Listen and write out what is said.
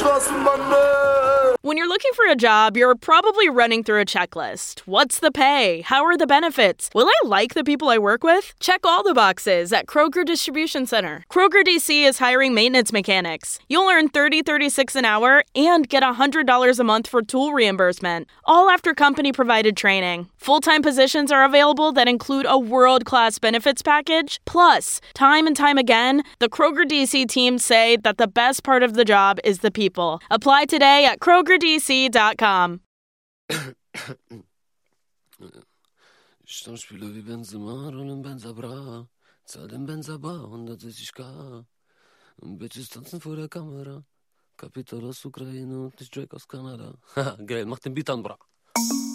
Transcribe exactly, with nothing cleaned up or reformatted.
When you're looking for a job, you're probably running through a checklist. What's the pay? How are the benefits? Will I like the people I work with? Check all the boxes at Kroger Distribution Center. Kroger D C is hiring maintenance mechanics. You'll earn thirty dollars and thirty-six cents an hour and get one hundred dollars a month for tool reimbursement, all after company-provided training. Full-time positions are available that include a world-class benefits package. Plus, time and time again, the Kroger D C team say that the best part of the job is the people. Apply today at Kroger D C dot com. Stau spiele wie Benzema, rollen Benza bra. Zahl den Benza bar, hundertsechzig K. Und Bitches tanzen vor der Kamera. Kapital aus Ukraine und nicht Drake aus Kanada. Haha, geil, mach den Beat an, bra.